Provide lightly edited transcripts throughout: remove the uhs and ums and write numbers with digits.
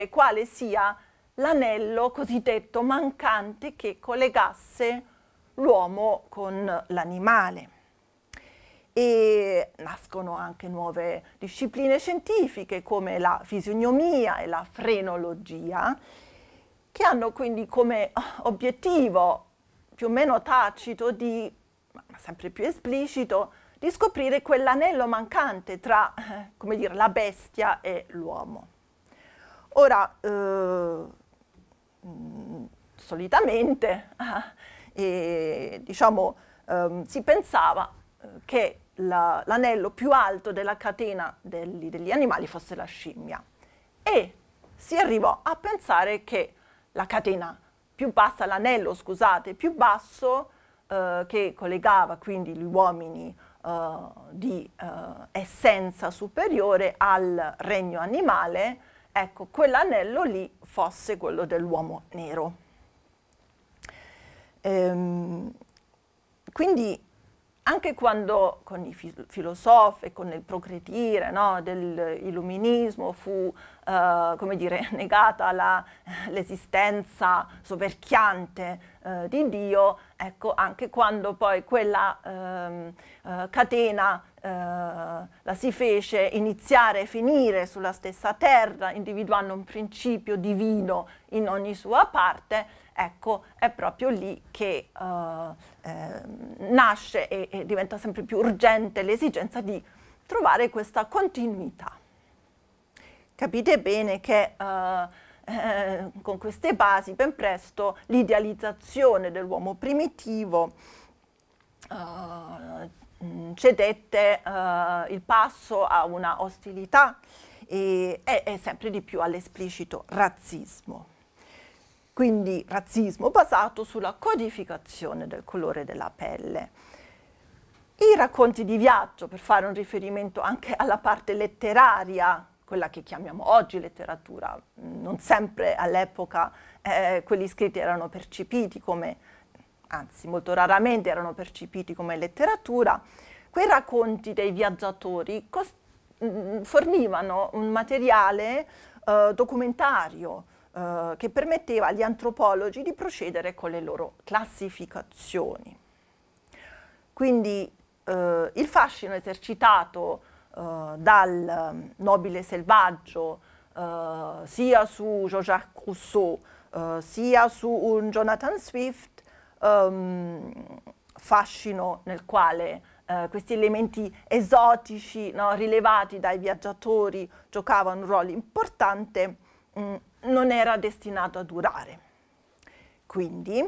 quale sia l'anello cosiddetto mancante che collegasse l'uomo con l'animale. E nascono anche nuove discipline scientifiche come la fisionomia e la frenologia, che hanno quindi come obiettivo più o meno tacito ma sempre più esplicito, di scoprire quell'anello mancante tra, come dire, la bestia e l'uomo. Ora, solitamente, diciamo, si pensava che l'anello più alto della catena degli animali fosse la scimmia, e si arrivò a pensare che la catena più bassa, l'anello, scusate, più basso, che collegava quindi gli uomini di essenza superiore al regno animale, ecco, quell'anello lì fosse quello dell'uomo nero. Quindi anche quando con i filosofi e con il progredire, no, dell'illuminismo fu, come dire, negata l'esistenza soverchiante di Dio, ecco, anche quando poi quella catena la si fece iniziare e finire sulla stessa terra, individuando un principio divino in ogni sua parte, ecco, è proprio lì che nasce e diventa sempre più urgente l'esigenza di trovare questa continuità. Capite bene che con queste basi ben presto l'idealizzazione dell'uomo primitivo cedette il passo a una ostilità e sempre di più all'esplicito razzismo. Quindi razzismo basato sulla codificazione del colore della pelle. I racconti di viaggio, per fare un riferimento anche alla parte letteraria, quella che chiamiamo oggi letteratura, non sempre all'epoca quelli scritti erano percepiti come, anzi molto raramente erano percepiti come letteratura, quei racconti dei viaggiatori fornivano un materiale documentario che permetteva agli antropologi di procedere con le loro classificazioni. Quindi il fascino esercitato dal nobile selvaggio sia su Jean-Jacques Rousseau sia su un Jonathan Swift, fascino nel quale questi elementi esotici, no, rilevati dai viaggiatori giocavano un ruolo importante, non era destinato a durare. Quindi,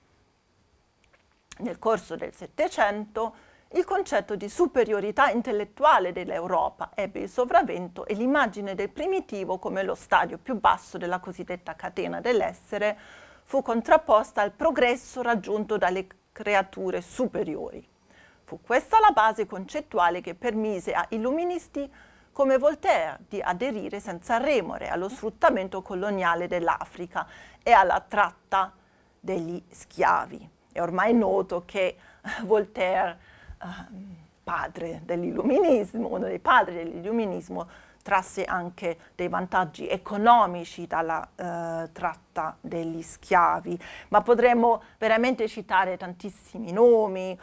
nel corso del Settecento, il concetto di superiorità intellettuale dell'Europa ebbe il sopravvento e l'immagine del primitivo come lo stadio più basso della cosiddetta catena dell'essere fu contrapposta al progresso raggiunto dalle creature superiori. Fu questa la base concettuale che permise a illuministi come Voltaire di aderire senza remore allo sfruttamento coloniale dell'Africa e alla tratta degli schiavi. È ormai noto che Voltaire, padre dell'illuminismo, uno dei padri dell'illuminismo, trasse anche dei vantaggi economici dalla tratta degli schiavi, ma potremmo veramente citare tantissimi nomi,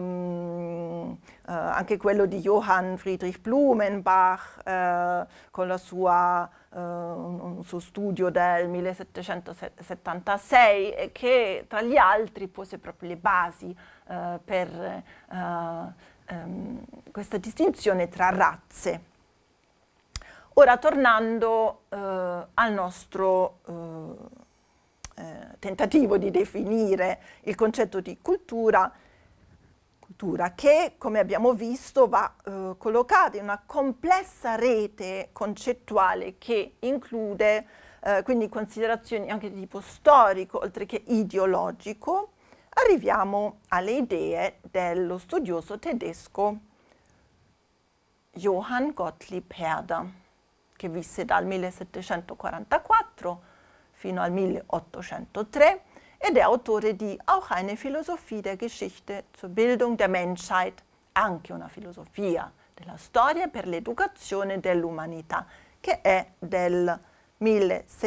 anche quello di Johann Friedrich Blumenbach con la un suo studio del 1776 che tra gli altri pose proprio le basi per questa distinzione tra razze. Ora, tornando al nostro tentativo di definire il concetto di cultura che, come abbiamo visto, va collocata in una complessa rete concettuale che include quindi considerazioni anche di tipo storico, oltre che ideologico. Arriviamo alle idee dello studioso tedesco Johann Gottlieb Herder, che visse dal 1744 fino al 1803 ed è autore di Auch eine Philosophie der Geschichte zur Bildung der Menschheit, anche una filosofia della storia per l'educazione dell'umanità, che è del 1600